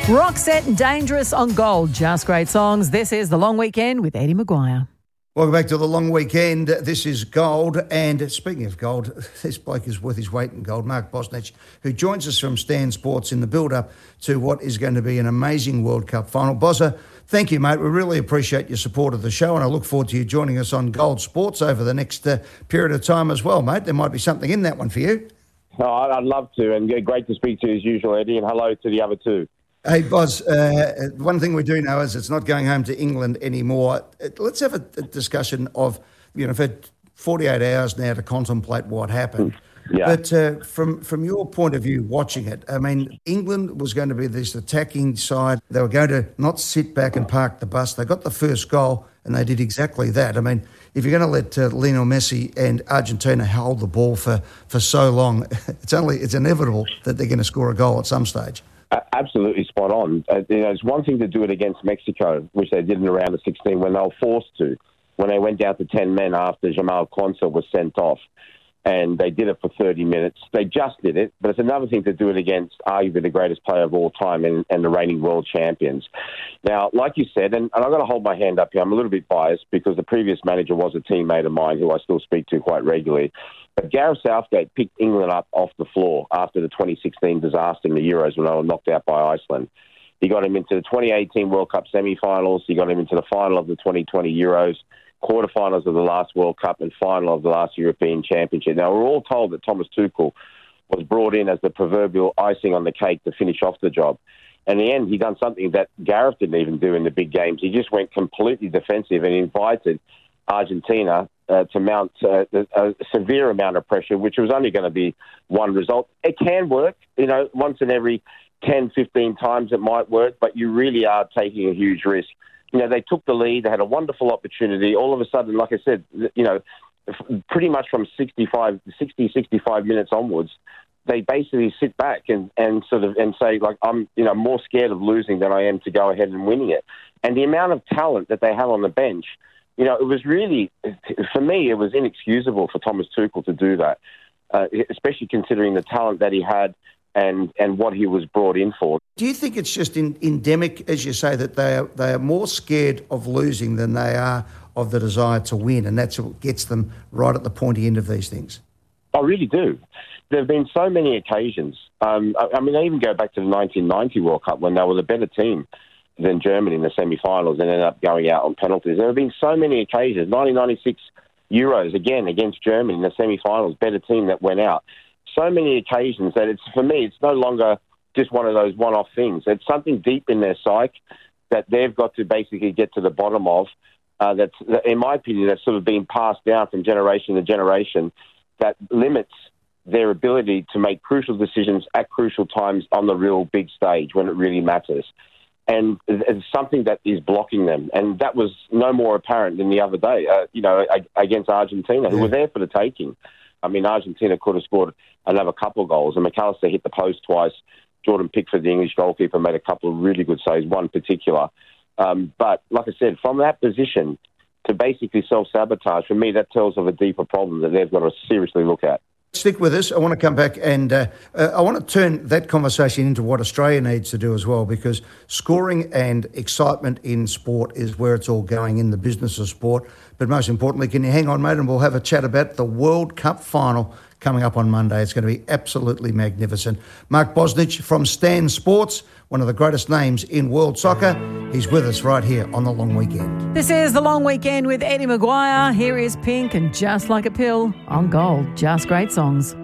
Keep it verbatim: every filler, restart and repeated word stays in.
Roxette and Dangerous on Gold. Just great songs. This is The Long Weekend with Eddie Maguire. Welcome back to The Long Weekend. This is Gold. And speaking of gold, this bloke is worth his weight in gold. Mark Bosnich, who joins us from Stan Sports in the build-up to what is going to be an amazing World Cup final. Bozza, thank you, mate. We really appreciate your support of the show, and I look forward to you joining us on Gold Sports over the next uh, period of time as well, mate. There might be something in that one for you. Oh, I'd love to, and great to speak to you as usual, Eddie, and hello to the other two. Hey, Boz, uh, one thing we do know is it's not going home to England anymore. Let's have a, a discussion of, you know, I've had forty-eight hours now to contemplate what happened. Yeah. But uh, from from your point of view, watching it, I mean, England was going to be this attacking side. They were going to not sit back and park the bus. They got the first goal, and they did exactly that. I mean, if you're going to let uh, Lionel Messi and Argentina hold the ball for, for so long, it's only it's inevitable that they're going to score a goal at some stage. Absolutely spot on. Uh, you know, it's one thing to do it against Mexico, which they did in the round of sixteen when they were forced to, when they went down to ten men after Jamal Quansah was sent off, and they did it for thirty minutes. They just did it, but it's another thing to do it against arguably the greatest player of all time and, and the reigning world champions. Now, like you said, and, and I've got to hold my hand up here, I'm a little bit biased because the previous manager was a teammate of mine who I still speak to quite regularly. But Gareth Southgate picked England up off the floor after the twenty sixteen disaster in the Euros when they were knocked out by Iceland. He got him into the twenty eighteen World Cup semi-finals. He got him into the final of the twenty twenty Euros, quarterfinals of the last World Cup, and final of the last European Championship. Now, we're all told that Thomas Tuchel was brought in as the proverbial icing on the cake to finish off the job. In the end, he done something that Gareth didn't even do in the big games. He just went completely defensive and invited Argentina uh, to mount uh, a severe amount of pressure, which was only going to be one result. It can work, you know, once in every ten, fifteen times it might work, but you really are taking a huge risk. You know, they took the lead, they had a wonderful opportunity. All of a sudden, like I said, you know, pretty much from sixty-five, sixty, sixty-five minutes onwards, they basically sit back and, and sort of and say, like, I'm, you know, more scared of losing than I am to go ahead and winning it. And the amount of talent that they have on the bench, you know, it was really, for me, it was inexcusable for Thomas Tuchel to do that, uh, especially considering the talent that he had and, and what he was brought in for. Do you think it's just in, endemic, as you say, that they are, they are more scared of losing than they are of the desire to win, and that's what gets them right at the pointy end of these things? I really do. There have been so many occasions. Um, I, I mean, I even go back to the nineteen ninety World Cup when they were the better team than Germany in the semi-finals and ended up going out on penalties. There have been so many occasions. nineteen ninety-six Euros, again, against Germany in the semi-finals, better team that went out. So many occasions that it's, for me, it's no longer just one of those one-off things. It's something deep in their psyche that they've got to basically get to the bottom of. Uh, that's, that, in my opinion, that's sort of being passed down from generation to generation that limits their ability to make crucial decisions at crucial times on the real big stage when it really matters. And it's something that is blocking them. And that was no more apparent than the other day, uh, you know, against Argentina, who yeah. were there for the taking. I mean, Argentina could have scored another couple of goals, and McAllister hit the post twice. Jordan Pickford, the English goalkeeper, made a couple of really good saves, one particular. Um, but, like I said, from that position to basically self-sabotage, for me, that tells of a deeper problem that they've got to seriously look at. Stick with us. I want to come back and uh, uh, I want to turn that conversation into what Australia needs to do as well, because scoring and excitement in sport is where it's all going in the business of sport. But most importantly, can you hang on, mate, and we'll have a chat about the World Cup final coming up on Monday. It's going to be absolutely magnificent. Mark Bosnich from Stan Sports, one of the greatest names in world soccer. He's with us right here on The Long Weekend. This is The Long Weekend with Eddie Maguire. Here is Pink and Just Like a Pill on Gold. Just great songs.